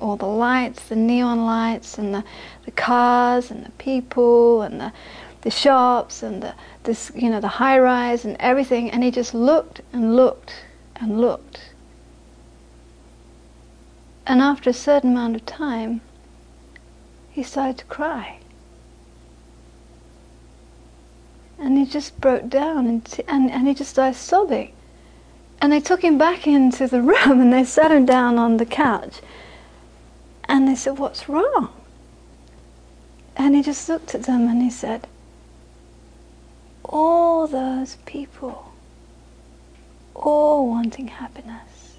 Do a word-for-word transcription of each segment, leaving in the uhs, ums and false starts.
all the lights, the neon lights, and the, the cars, and the people, and the, the shops, and the, this, you know, the high-rise, and everything, and he just looked and looked and looked. And after a certain amount of time, he started to cry. And he just broke down, and, t- and, and he just started sobbing. And they took him back into the room, and they sat him down on the couch. And they said, "What's wrong?" And he just looked at them and he said, "All those people, all wanting happiness."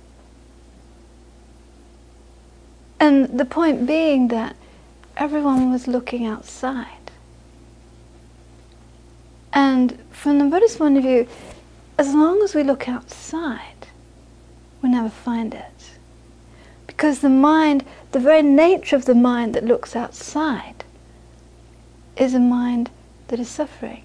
And the point being that everyone was looking outside. And from the Buddhist point of view, as long as we look outside, we never find it. Because the mind, the very nature of the mind that looks outside, is a mind that is suffering.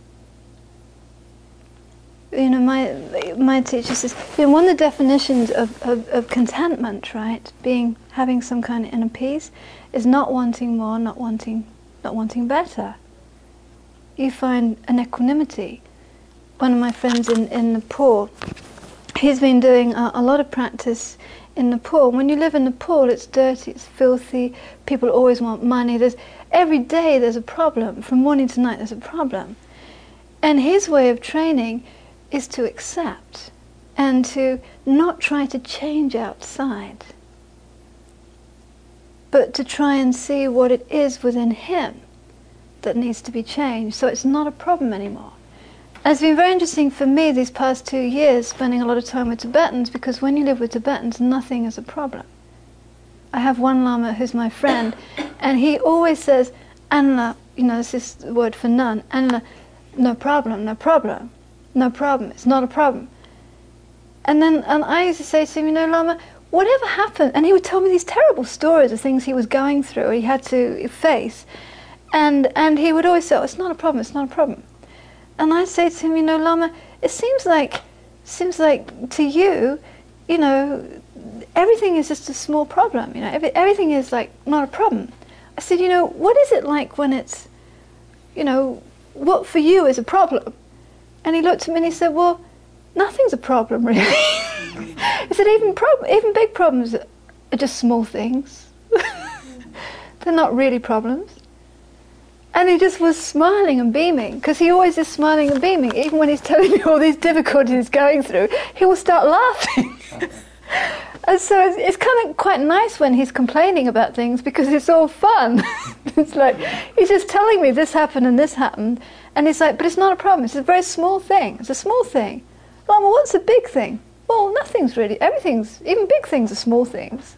You know, my my teacher says, you know, one of the definitions of, of, of contentment, right, being, having some kind of inner peace, is not wanting more, not wanting, not wanting better. You find an equanimity. One of my friends in, in Nepal, he's been doing a, a lot of practice in Nepal. When you live in Nepal, it's dirty, it's filthy, people always want money. There's every day there's a problem. From morning to night there's a problem. And his way of training is to accept and to not try to change outside, but to try and see what it is within him that needs to be changed, so it's not a problem anymore. And it's been very interesting for me these past two years spending a lot of time with Tibetans, because when you live with Tibetans, nothing is a problem. I have one Lama who's my friend, and he always says, "Anla," you know, this is the word for none, "Anla, no problem, no problem, no problem, it's not a problem." And then and I used to say to him, "You know, Lama, whatever happened," and he would tell me these terrible stories of things he was going through, he had to face. And and he would always say, "Oh, it's not a problem, it's not a problem." And I'd say to him, "You know, Lama, it seems like seems like to you, you know, everything is just a small problem. You know, every, everything is like not a problem." I said, "You know, what is it like when it's, you know, what for you is a problem?" And he looked at me and he said, "Well, nothing's a problem really." He said, "Even prob- even big problems are just small things. They're not really problems." And he just was smiling and beaming, because he always is smiling and beaming. Even when he's telling me all these difficulties he's going through, he will start laughing. And so it's, it's kind of quite nice when he's complaining about things, because it's all fun. It's like, he's just telling me this happened and this happened. And he's like, "But it's not a problem, it's a very small thing. It's a small thing." "Lama, what's a big thing?" "Well, nothing's really. Everything's, even big things are small things."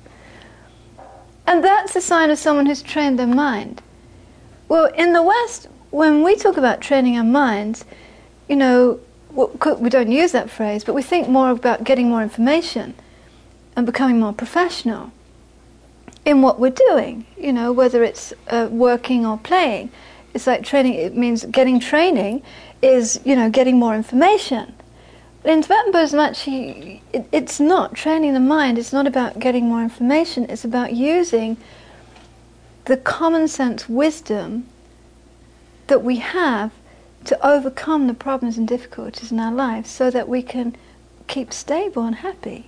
And that's a sign of someone who's trained their mind. Well, in the West, when we talk about training our minds, you know, we don't use that phrase, but we think more about getting more information and becoming more professional in what we're doing, you know, whether it's uh, working or playing. It's like training, it means getting training is, you know, getting more information. But in Tibetan Buddhism, actually, it, it's not. Training the mind, it's not about getting more information, it's about using the common sense wisdom that we have to overcome the problems and difficulties in our lives, so that we can keep stable and happy.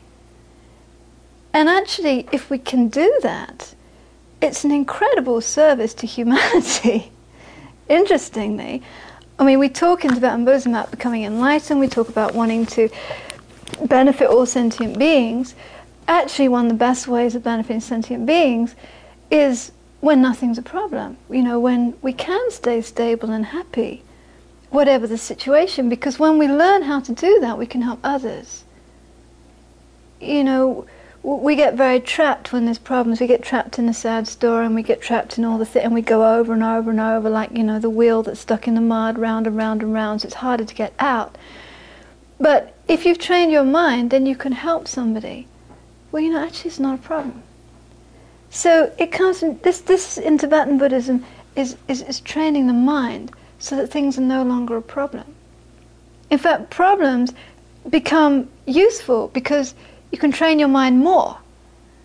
And actually, if we can do that, it's an incredible service to humanity. Interestingly, I mean, we talk in Tibetan Buddhism about becoming enlightened, we talk about wanting to benefit all sentient beings. Actually, one of the best ways of benefiting sentient beings is when nothing's a problem, you know, when we can stay stable and happy, whatever the situation, because when we learn how to do that, we can help others. You know, we get very trapped when there's problems. We get trapped in a sad story, and we get trapped in all the things, and we go over and over and over like, you know, the wheel that's stuck in the mud, round and round and round, so it's harder to get out. But if you've trained your mind, then you can help somebody. Well, you know, actually it's not a problem. So it comes from, this, this in Tibetan Buddhism is, is, is training the mind so that things are no longer a problem. In fact, problems become useful because you can train your mind more.